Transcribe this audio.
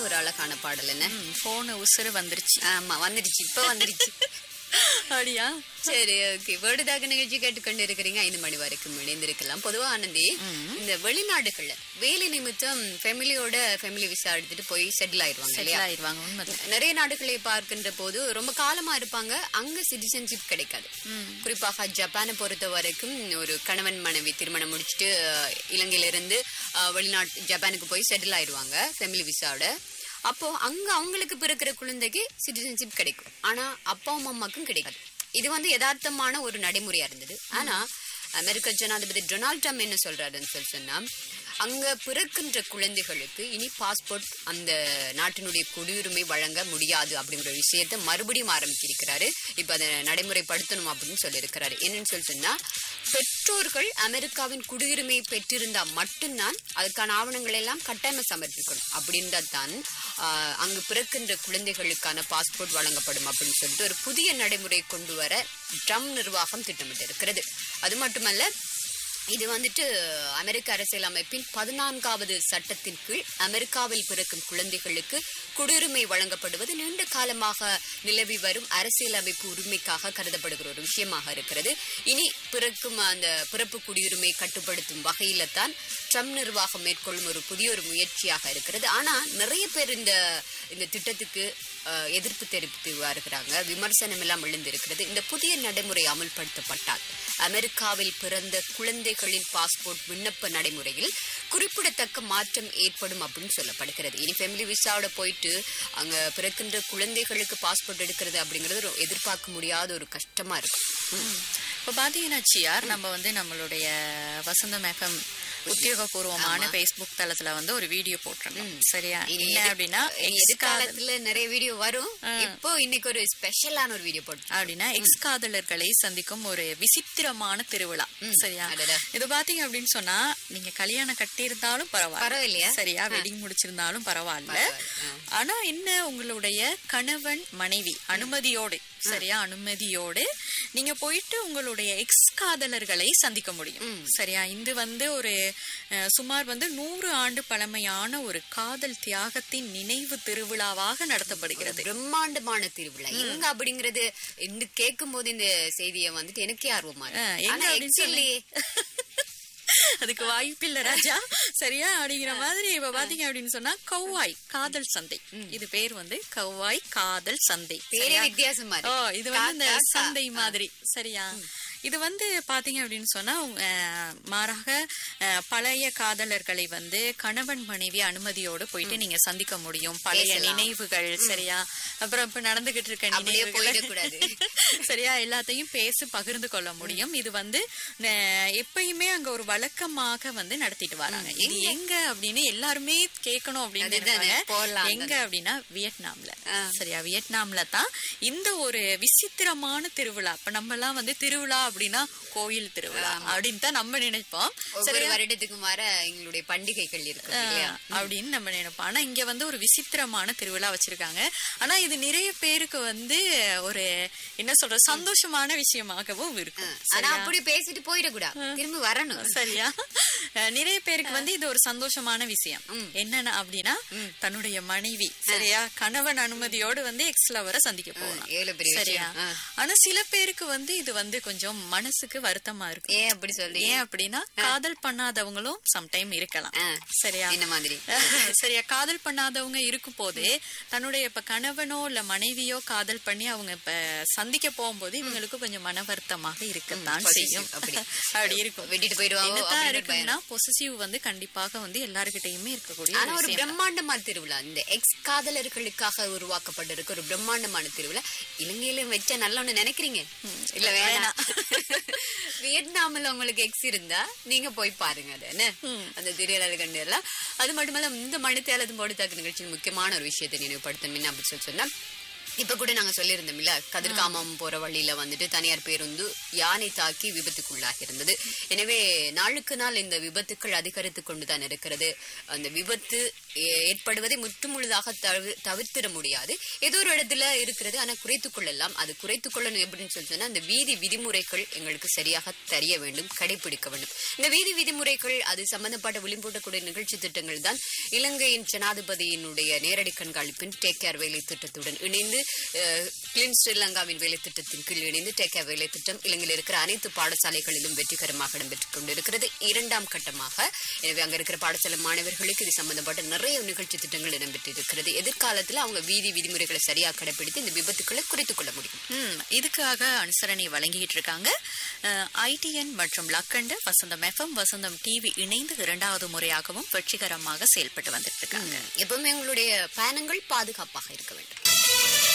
ஒரு அழகான பாடல். என்ன போன உசுறு வந்துருச்சு. ஆமா வந்துருச்சு, இப்ப வந்துருச்சு. அப்படியா? சரி, ஓகே. வேர்டுதாக நிகழ்ச்சி கேட்டுக்கொண்டு இருக்கிறீங்க. 5 மணி வரைக்கும் இணைந்திருக்கலாம். பொதுவா ஆனந்தி, இந்த வெளிநாடுகள்ல வேலை நிமித்தம் ஃபேமிலி விசா எடுத்துட்டு போய் செட்டில் ஆயிடுவாங்க இல்லையா? நிறைய நாடுகளை பார்க்கின்ற போது ரொம்ப காலமா இருப்பாங்க, அங்க சிட்டிசன்ஷிப் கிடைக்காது. குறிப்பாக ஜப்பானை பொறுத்த வரைக்கும் ஒரு கணவன் மனைவி திருமணம் முடிச்சுட்டு இலங்கையில இருந்து ஜப்பானுக்கு போய் செட்டில் ஆயிடுவாங்க ஃபேமிலி விசாவோட. அப்போ அங்க அவங்களுக்கு பிறக்கிற குழந்தைக்கு சிட்டிசன்ஷிப் கிடைக்கும், ஆனா அப்பா அம்மாக்கும் கிடைக்காது. இது யதார்த்தமான ஒரு நடைமுறையா இருந்தது. ஆனா அமெரிக்க ஜனாதிபதி டொனால்ட் ட்ரம்ப் என்ன சொல்றாருன்னு சொன்னா, அங்க பிறக்கின்ற குழந்தைகளுக்கு இனி பாஸ்போர்ட் அந்த நாட்டினுடைய குடியுரிமை வழங்க முடியாது அப்படிங்கிற விஷயத்த மறுபடியும் ஆரம்பிச்சிருக்கிறாரு. இப்ப அதை நடைமுறைப்படுத்தணும் அப்படின்னு சொல்லியிருக்கிறாரு. என்னன்னு சொன்னா, பெற்றோர்கள் அமெரிக்காவின் குடியுரிமை பெற்றிருந்தா மட்டும்தான் அதுக்கான ஆவணங்கள் எல்லாம் கட்டாயமா சமர்ப்பிக்கணும். அப்படின்றா தான் அங்கு பிறக்கின்ற குழந்தைகளுக்கான பாஸ்போர்ட் வழங்கப்படும் அப்படின்னு சொல்லிட்டு ஒரு புதிய நடைமுறை கொண்டு வர ட்ரம்ப் நிர்வாகம் திட்டமிட்டு இருக்கிறது. அது மட்டுமல்ல, இது அமெரிக்க அரசியல் அமைப்பின் 14வது சட்டத்தின் கீழ் அமெரிக்காவில் பிறக்கும் குழந்தைகளுக்கு குடியுரிமை வழங்கப்படுவது நீண்ட காலமாக நிலவி வரும் அரசியல் அமைப்பு உரிமைக்காக கருதப்படுகிற ஒரு விஷயமாக இருக்கிறது. இனி பிறக்கும் அந்த பிறப்பு குடியுரிமை கட்டுப்படுத்தும் வகையில தான் ட்ரம்ப் நிர்வாகம் மேற்கொள்ளும் ஒரு புதிய ஒரு முயற்சியாக இருக்கிறது. ஆனா நிறைய பேர் இந்த திட்டத்துக்கு எதிர்ப்பு தெரிவித்து வருகிறாங்க, விமர்சனம் எல்லாம் எழுந்திருக்கிறது. இந்த புதிய நடைமுறை அமல்படுத்தப்பட்டால் அமெரிக்காவில் பிறந்த குழந்தைகளின் பாஸ்போர்ட் விண்ணப்ப நடைமுறையில் குறிப்பிடத்தக்க மாற்றம் ஏற்படும் அப்படின்னு சொல்லப்படுகிறது. இனி ஃபேமிலி விசாவோட போயிட்டு அங்க பிறக்கின்ற குழந்தைகளுக்கு பாஸ்போர்ட் எடுக்கிறது அப்படிங்கிறது எதிர்பார்க்க முடியாத ஒரு கஷ்டமா இருக்கும். இப்ப பாத்தீங்கன்னா நம்ம நம்மளுடைய வசந்தம் எஃப்எம் உத்தியோகபூர்வமான பேஸ்புக் தளத்துல ஒரு வீடியோ போட்டிருக்கோம். சரியா? என்ன அப்படின்னா, எதிர்காலத்துல நிறைய வீடியோ வரும். இப்போ இன்னைக்கு ஒரு ஸ்பெஷலான ஒரு வீடியோ போட்டோம். அப்படின்னா எக்ஸ் காதலர்களை சந்திக்கும் ஒரு விசித்திரமான திருவிழா. சரியா? இது பாத்தீங்க அப்படின்னு சொன்னா, நீங்க கல்யாணம் கட்டி இருந்தாலும் பரவாயில்லையா? சரியா? வெட்டிங் முடிச்சிருந்தாலும் பரவாயில்ல. ஆனா என்ன, உங்களுடைய கணவன் மனைவி அனுமதியோடு, சரியா, அனுமதியோடு நீங்க போயிட்டு உங்களுடைய எக்ஸ் காதலர்களை சந்திக்க முடியும். சரியா? இது ஒரு சுமார் 100 ஆண்டு பழமையான ஒரு காதல் தியாகத்தின் நினைவு திருவிழாவாக நடத்தப்படுகிறது. பிரம்மாண்டமான திருவிழா. எங்க அப்படிங்கறது கேட்கும் போது இந்த செய்தியை எனக்கே ஆர்வமா அதுக்கு வாய்ப்பு இல்ல ராஜா. சரியா? அப்படிங்கிற மாதிரி இப்ப பாத்தீங்க அப்படின்னு சொன்னா, கவ்வாய் காதல் சந்தை. இது பேர் கவ்வாய் காதல் சந்தை. வித்தியாசமா இது இந்த சந்தை மாதிரி. சரியா? இது பாத்தீங்க அப்படின்னு சொன்னா, மாறாக பழைய காதலர்களை கணவன் மனைவி அனுமதியோடு போயிட்டு நீங்க சந்திக்க முடியும். பழைய நினைவுகள், சரியா, அப்புறம் இப்ப நடந்துகிட்டு இருக்க நினைவுகள், சரியா, எல்லாத்தையும் பேசி பகிர்ந்து கொள்ள முடியும். இது எப்பயுமே அங்க ஒரு வழக்கமாக நடத்திட்டு வராங்க. இது எங்க அப்படின்னு எல்லாருமே கேட்கணும் அப்படின்னு எங்க அப்படின்னா வியட்நாம்ல. சரியா? வியட்நாம்ல தான் இந்த ஒரு விசித்திரமான திருவிழா. இப்ப நம்ம எல்லாம் திருவிழா அப்படின்னா கோயில் திருவிழா அப்படின்னு தான் நம்ம நினைப்போம். சரி, வருடத்துக்கு வர எங்களுடைய பண்டிகைகள் இருக்கு அப்படின்னு நம்ம நினைப்போம். ஆனா இங்க ஒரு விசித்திரமான திருவிழா வச்சிருக்காங்க. ஆனா இது நிறைய பேருக்கு ஒரு என்ன சொல்ற சந்தோஷமான விஷயமாகவும் இருக்கும். ஆனா அப்படி பேசிட்டு போயிடக்கூடாது, திரும்பி வரணும். சரியா? நிறைய பேருக்கு இது ஒரு சந்தோஷமான விஷயம். என்னன்னா அப்படின்னா, தன்னுடைய மனைவி, சரியா, கணவன் அனுமதியோடு எக்ஸ் லவரை சந்திக்க போகலாம். சரியா? ஆனா சில பேருக்கு இது கொஞ்சம் மனசுக்கு வருத்தமா இருக்கும். ஏன் அப்படி சொல்லி? ஏன் அப்படின்னா, காதல் பண்ணாதவங்களும் சம்டைம் இருக்கலாம். சரியா? இந்த மாதிரி சரியா? காதல் பண்ணாதவங்க இருக்கும் போது தன்னுடைய இப்ப கணவனோ இல்ல மனைவியோ காதல் பண்ணி அவங்க இப்ப சந்திக்க போகும்போது இவங்களுக்கு கொஞ்சம் மன வருத்தமாக இருக்கத்தான் செய்யும். அப்படி இருக்கும். வெட்டிட்டு போயிடுவாங்க. என்னதான் இருக்குன்னா, பொசசிவ் கண்டிப்பாக எல்லாருக்கிட்டையுமே இருக்கக்கூடிய ஒரு பிரம்மாண்டமான திருவிழா. இந்த எக்ஸ் காதலர்களுக்காக உருவாக்கப்பட்டிருக்க ஒரு பிரம்மாண்டமான திருவிழா. இலங்கையில வச்சா நல்ல நினைக்கிறீங்க? இல்ல வேணாம். வியட்நாம்ல உங்களுக்கு எக்ஸ் இருந்தா நீங்க போய் பாருங்க. அது அந்த திருவிழா கண்டு எல்லாம். அது மட்டுமல்ல, இந்த மணித்தேலது போடு தாக்கு நிகழ்ச்சியில் முக்கியமான ஒரு விஷயத்தை நினைவுபடுத்தணும் அப்படின்னு சொன்னா, இப்ப கூட நாங்க சொல்லியிருந்தோம் இல்ல, கதிர்காமம் போற வழியில தனியார் பேருந்து யானை தாக்கி விபத்துக்குள்ளாகி இருந்தது. எனவே நாளுக்கு நாள் இந்த விபத்துக்கள் அதிகரித்து கொண்டுதான் இருக்கிறது. அந்த விபத்து ஏற்படுவதை முற்றுமுழுதாக தவிர்த்திட முடியாது. ஏதோ ஒரு இடத்துல இருக்கிறது, ஆனா குறைத்துக் கொள்ளலாம். அது குறைத்துக் கொள்ளணும் எப்படின்னு சொன்னா அந்த வீதி விதிமுறைகள் எங்களுக்கு சரியாக தெரிய வேண்டும், கடைபிடிக்க வேண்டும். இந்த வீதி விதிமுறைகள் அது சம்பந்தப்பட்ட விளிம்பூட்டக்கூடிய நிகழ்ச்சி திட்டங்கள் தான் இலங்கையின் ஜனாதிபதியினுடைய நேரடி கண்காணிப்பின் டேக் கேர் வேலை திட்டத்துடன் இணைந்து கிளீன் ஸ்ரீலங்காவின் வேலை திட்டத்தின் கீழ் இணைந்து டேக் கேர் வேலை திட்டம் இலங்கையில் இருக்கிற அனைத்து பாடசாலைகளிலும் வெற்றிகரமாக இடம்பெற்றுக் கொண்டிருக்கிறது. 2ஆம் கட்டமாக. எனவே அங்க இருக்கிற பாடசாலை மாணவர்களுக்கு இது சம்பந்தப்பட்ட நிறைய நிகழ்ச்சி திட்டங்கள் இடம்பெற்றிருக்கிறது. எதிர்காலத்தில் அவங்க வீதி விதிமுறைகளை சரியாக கடைபிடித்து இந்த விபத்துக்களை குறைத்துக் கொள்ள முடியும். இதுக்காக அனுசரணை வழங்கிட்டு இருக்காங்க ஐடிஎன் மற்றும் லக்கண்ட வசந்தம் எஃப்எம் வசந்தம் டிவி இணைந்து 2வது முறையாகவும் வெற்றிகரமாக செயல்பட்டு வந்துட்டு இருக்காங்க. எப்பவுமே எங்களுடைய பயணங்கள் பாதுகாப்பாக இருக்க வேண்டும்.